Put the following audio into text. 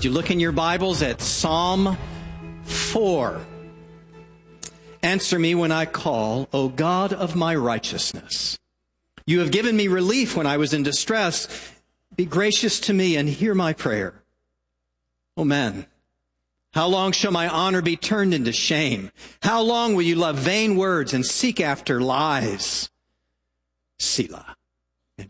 you look in your Bibles at Psalm 4? Answer me when I call, O God of my righteousness. You have given me relief when I was in distress. Be gracious to me and hear my prayer. O men, how long shall my honor be turned into shame? How long will you love vain words and seek after lies? Selah.